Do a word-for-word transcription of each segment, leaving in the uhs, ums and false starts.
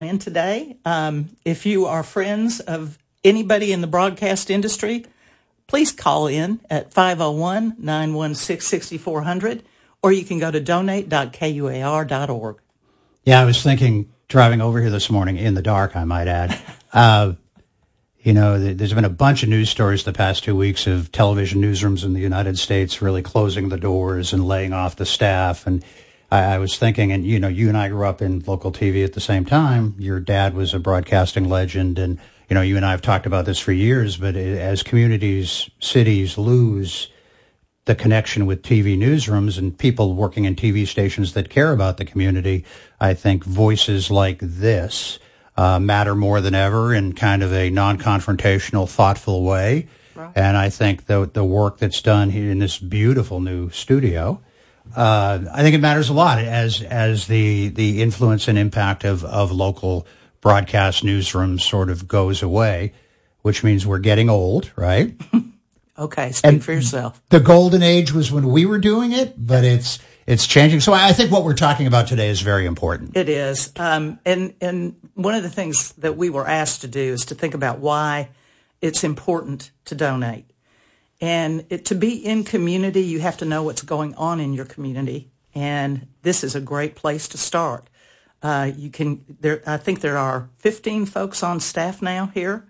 in today. Um, if you are friends of anybody in the broadcast industry, please call in at five oh one, nine one six, six four zero zero, or you can go to donate dot k u a r dot org. Yeah, I was thinking, driving over here this morning, in the dark, I might add, uh, you know, there's been a bunch of news stories the past two weeks of television newsrooms in the United States really closing the doors and laying off the staff. And I, I was thinking, and, you know, you and I grew up in local T V at the same time. Your dad was a broadcasting legend, and, you know, you and I have talked about this for years, but as communities, cities lose the connection with T V newsrooms and people working in T V stations that care about the community, I think voices like this uh, matter more than ever in kind of a non-confrontational, thoughtful way. Right. And I think the the work that's done here in this beautiful new studio, uh, I think it matters a lot as as the the influence and impact of, of local broadcast newsrooms sort of goes away, which means we're getting old, right? Okay, speak and for yourself. The golden age was when we were doing it, but it's it's changing. So I think what we're talking about today is very important. It is. Um, and, and one of the things that we were asked to do is to think about why it's important to donate. And it, to be in community, you have to know what's going on in your community. And this is a great place to start. Uh, you can. There, I think there are fifteen folks on staff now here.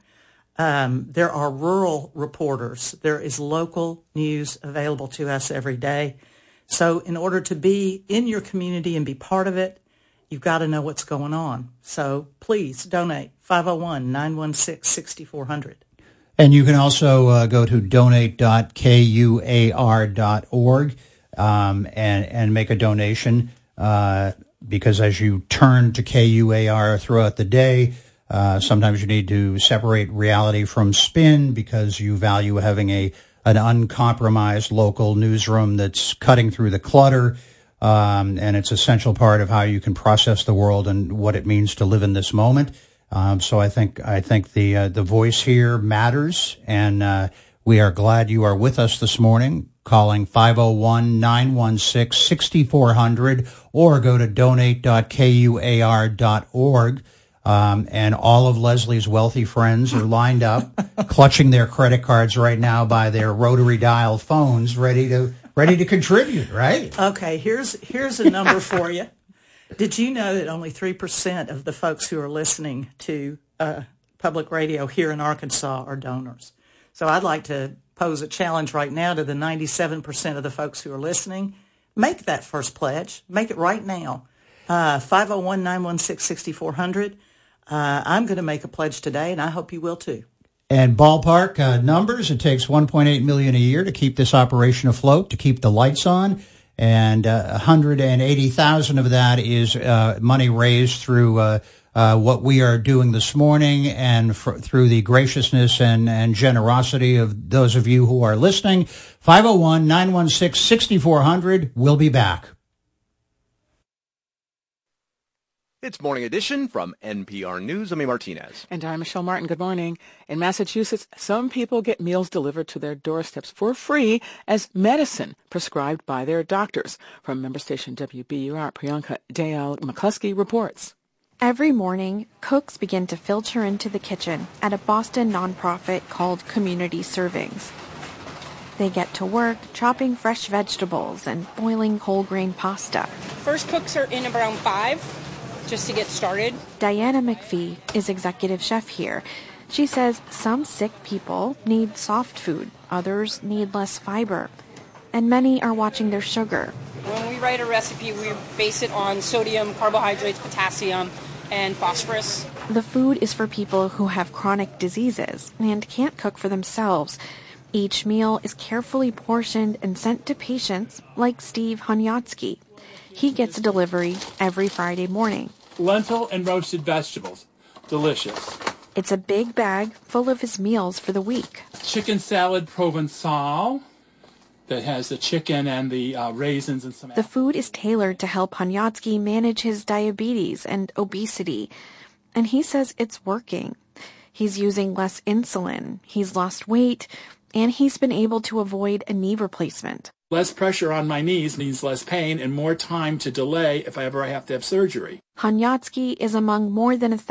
Um, there are rural reporters. There is local news available to us every day. So in order to be in your community and be part of it, you've got to know what's going on. So please donate, five oh one, nine one six, six four zero zero. And you can also uh, go to donate dot k u a r dot org um, and, and make a donation uh, because as you turn to K U A R throughout the day, Uh, sometimes you need to separate reality from spin because you value having a an uncompromised local newsroom that's cutting through the clutter, um, and it's an essential part of how you can process the world and what it means to live in this moment. Um, so I think I think the uh, the voice here matters, and uh, we are glad you are with us this morning. Calling five oh one, nine one six, six four zero zero or go to donate dot k u a r dot org. Um, and all of Leslie's wealthy friends are lined up, clutching their credit cards right now by their rotary dial phones, ready to ready to contribute, right? Okay, here's here's a number for you. Did you know that only three percent of the folks who are listening to uh, public radio here in Arkansas are donors? So I'd like to pose a challenge right now to the ninety-seven percent of the folks who are listening. Make that first pledge. Make it right now. Uh, five oh one, nine one six, six four zero zero. Uh, I'm going to make a pledge today, and I hope you will too. And ballpark uh, numbers, it takes one point eight million dollars a year to keep this operation afloat, to keep the lights on, and uh, one hundred eighty thousand dollars of that is uh, money raised through uh, uh, what we are doing this morning and fr- through the graciousness and, and generosity of those of you who are listening. five oh one, nine one six, six four zero zero. We'll be back. It's Morning Edition from N P R News. I'm Amy Martinez. And I'm Michelle Martin. Good morning. In Massachusetts, some people get meals delivered to their doorsteps for free as medicine prescribed by their doctors. From member station W B U R, Priyanka Dayal McCluskey reports. Every morning, cooks begin to filter into the kitchen at a Boston nonprofit called Community Servings. They get to work chopping fresh vegetables and boiling whole grain pasta. First cooks are in around five. Just to get started. Diana McPhee is executive chef here. She says some sick people need soft food, others need less fiber, and many are watching their sugar. When we write a recipe, we base it on sodium, carbohydrates, potassium, and phosphorus. The food is for people who have chronic diseases and can't cook for themselves. Each meal is carefully portioned and sent to patients like Steve Honyatsky. He gets a delivery every Friday morning. Lentil and roasted vegetables. Delicious. It's a big bag full of his meals for the week. Chicken salad Provençal that has the chicken and the uh, raisins and some The food is tailored to help Honyatsky manage his diabetes and obesity. And he says it's working. He's using less insulin, he's lost weight, and he's been able to avoid a knee replacement. Less pressure on my knees means less pain and more time to delay if I ever have to have surgery. Honyatsky is among more than a